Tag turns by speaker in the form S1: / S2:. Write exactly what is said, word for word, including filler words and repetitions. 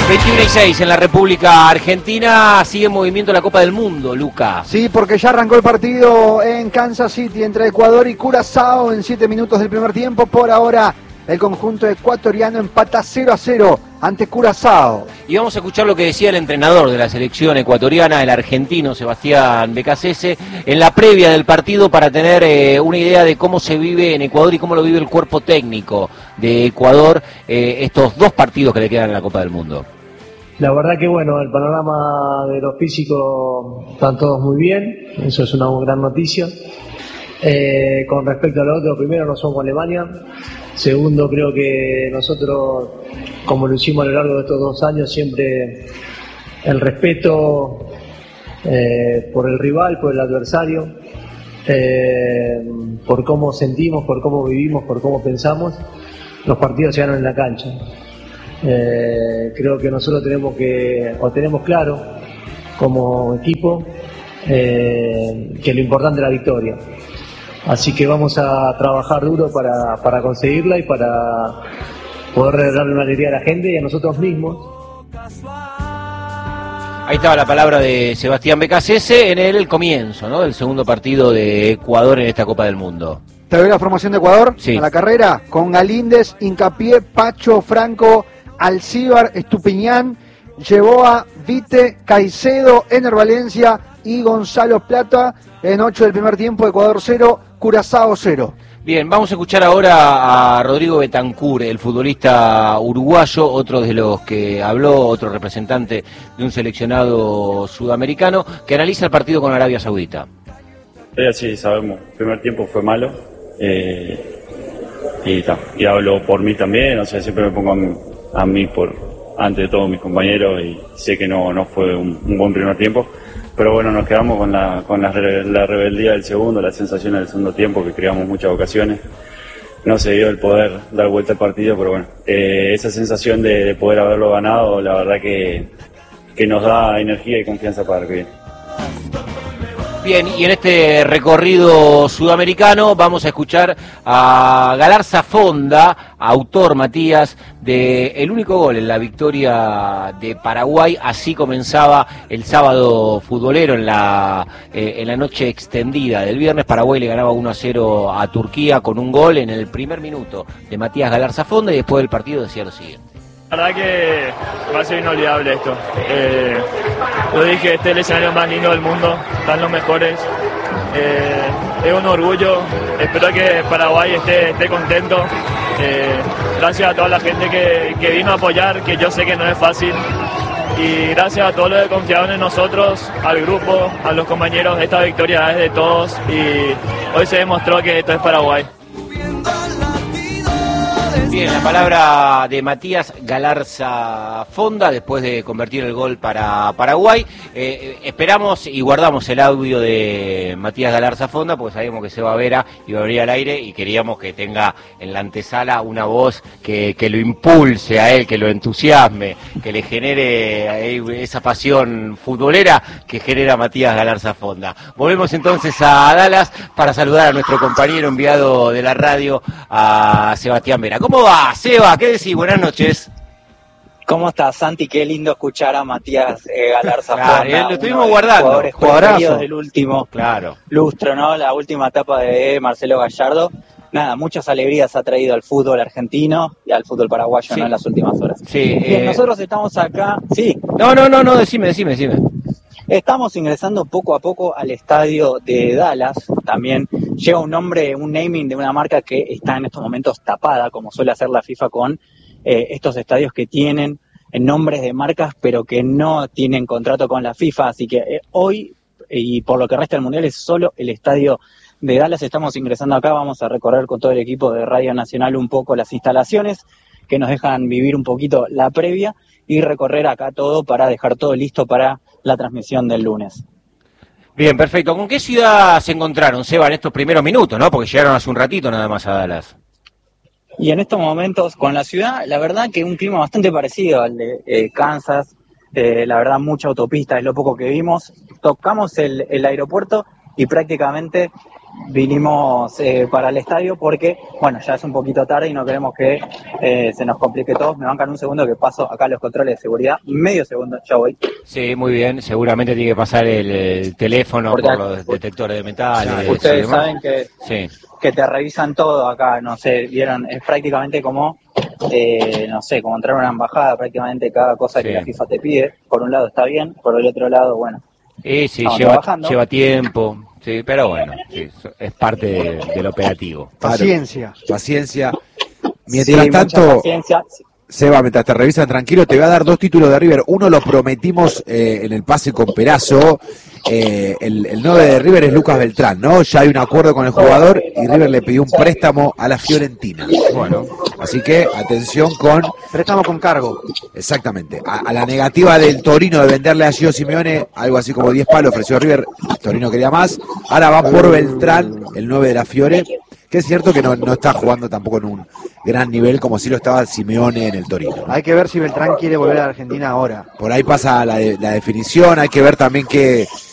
S1: veintiuno y seis en la República Argentina, sigue en movimiento la Copa del Mundo, Luca.
S2: Sí, porque ya arrancó el partido en Kansas City entre Ecuador y Curazao en siete minutos del primer tiempo. Por ahora el conjunto ecuatoriano empata cero a cero ante Curazao.
S1: Y vamos a escuchar lo que decía el entrenador de la selección ecuatoriana, el argentino Sebastián Beccacece, en la previa del partido para tener eh, una idea de cómo se vive en Ecuador y cómo lo vive el cuerpo técnico de Ecuador eh, estos dos partidos que le quedan en la Copa del Mundo.
S3: La verdad que bueno, el panorama de los físicos están todos muy bien, eso es una gran noticia. Eh, con respecto a lo otro, primero no somos Alemania, segundo creo que nosotros, como lo hicimos a lo largo de estos dos años, siempre el respeto eh, por el rival, por el adversario, eh, por cómo sentimos, por cómo vivimos, por cómo pensamos, los partidos se ganan en la cancha. Eh, creo que nosotros tenemos que, o tenemos claro como equipo, eh, que lo importante es la victoria. Así que vamos a trabajar duro para, para conseguirla y para poder darle una alegría a la gente y a nosotros mismos.
S1: Ahí estaba la palabra de Sebastián Beccacece en el comienzo, ¿no?, del segundo partido de Ecuador en esta Copa del Mundo.
S2: ¿Te ve la formación de Ecuador?
S1: Sí.
S2: A la carrera, con Galíndez, Hincapié, Pacho, Franco, Alcíbar, Estupiñán, Yeboa, Vite, Caicedo, Ener Valencia y Gonzalo Plata. En ocho del primer tiempo, Ecuador cero, Curazao cero.
S1: Bien, vamos a escuchar ahora a Rodrigo Betancur, el futbolista uruguayo, otro de los que habló, otro representante de un seleccionado sudamericano, que analiza el partido con Arabia Saudita.
S4: Eh, sí, sabemos, el primer tiempo fue malo, eh, y, ta, y hablo por mí también, o sea, siempre me pongo a mí, a mí por ante de todos mis compañeros y sé que no, no fue un, un buen primer tiempo. Pero bueno, nos quedamos con la con la, la rebeldía del segundo, las sensaciones del segundo tiempo, que creamos muchas ocasiones. No se dio el poder dar vuelta al partido, pero bueno, eh, esa sensación de, de poder haberlo ganado, la verdad que, que nos da energía y confianza para lo que viene.
S1: Bien, y en este recorrido sudamericano vamos a escuchar a Galarza Fonda, autor, Matías, de el único gol en la victoria de Paraguay. Así comenzaba el sábado futbolero en la, eh, en la noche extendida del viernes. Paraguay le ganaba uno a cero a Turquía con un gol en el primer minuto de Matías Galarza Fonda, y después del partido decía lo siguiente.
S5: La verdad que va a ser inolvidable esto. Eh, lo dije, este es el escenario más lindo del mundo, están los mejores. Eh, es un orgullo, espero que Paraguay esté, esté contento. Eh, gracias a toda la gente que, que vino a apoyar, que yo sé que no es fácil. Y gracias a todos los que confiaron en nosotros, al grupo, a los compañeros. Esta victoria es de todos y hoy se demostró que esto es Paraguay.
S1: Bien, la palabra de Matías Galarza Fonda después de convertir el gol para Paraguay. Eh, esperamos y guardamos el audio de Matías Galarza Fonda porque sabíamos que Seba Vera iba a venir al aire y queríamos que tenga en la antesala una voz que, que lo impulse a él, que lo entusiasme, que le genere a él esa pasión futbolera que genera Matías Galarza Fonda. Volvemos entonces a Dallas para saludar a nuestro compañero enviado de la radio, a Sebastián Vera. ¿Cómo va, Seba? ¿Qué decís? Buenas noches.
S6: ¿Cómo estás, Santi? Qué lindo escuchar a Matías eh, Galarza Fonda.
S1: Claro, eh, lo estuvimos guardando.
S6: Jugadorazo del último
S1: claro.
S6: lustro, ¿no? La última etapa de Marcelo Gallardo. Nada, muchas alegrías ha traído al fútbol argentino y al fútbol paraguayo, sí, ¿no?, en las últimas horas.
S1: Sí.
S6: Bien,
S1: eh...
S6: nosotros estamos acá. Sí.
S1: No, no, no, no, decime, decime, decime.
S6: Estamos ingresando poco a poco al estadio de Dallas. También llega un nombre, un naming de una marca que está en estos momentos tapada, como suele hacer la FIFA con eh, estos estadios que tienen nombres de marcas, pero que no tienen contrato con la FIFA. Así que eh, hoy, y por lo que resta del Mundial, es solo el estadio de Dallas. Estamos ingresando acá, vamos a recorrer con todo el equipo de Radio Nacional un poco las instalaciones, que nos dejan vivir un poquito la previa y recorrer acá todo para dejar todo listo para la transmisión del lunes.
S1: Bien, perfecto. ¿Con qué ciudad se encontraron, Seba, en estos primeros minutos, no? Porque llegaron hace un ratito nada más a Dallas.
S6: Y en estos momentos, con la ciudad, la verdad que un clima bastante parecido al de eh, Kansas. Eh, la verdad, mucha autopista, es lo poco que vimos. Tocamos el, el aeropuerto y prácticamente vinimos eh, para el estadio porque, bueno, ya es un poquito tarde y no queremos que eh, se nos complique todo. Me bancan un segundo que paso acá los controles de seguridad. Medio segundo, ya voy.
S1: Sí, muy bien. Seguramente tiene que pasar el, el teléfono
S6: Porque,
S1: por los detectores de metales.
S6: Ustedes saben que,
S1: sí.
S6: que te revisan todo acá, no sé, vieron, es prácticamente como, eh, no sé, como entrar a una embajada, prácticamente cada cosa sí. que la FIFA te pide. Por un lado está bien, por el otro lado, bueno.
S1: Sí, sí, lleva, lleva tiempo. Sí, pero bueno, sí, es parte de, del operativo.
S2: Paciencia.
S7: Paciencia. Mientras
S6: sí,
S7: tanto,
S6: paciencia.
S7: Seba, mientras te revisan tranquilo, te voy a dar dos títulos de River. Uno lo prometimos eh, en el pase con Perazo. Eh, el, el nueve de River es Lucas Beltrán, ¿no? Ya hay un acuerdo con el jugador y River le pidió un préstamo a la Fiorentina. Bueno, así que atención con...
S2: Préstamo con cargo.
S7: Exactamente. A, a la negativa del Torino de venderle a Gio Simeone, algo así como diez palos ofreció River, Torino quería más. Ahora va por Beltrán, el nueve de la Fiore, que es cierto que no, no está jugando tampoco en un gran nivel como si lo estaba Simeone en el Torino.
S2: Hay que ver si Beltrán quiere volver a Argentina ahora.
S7: Por ahí pasa la, de, la definición, hay que ver también que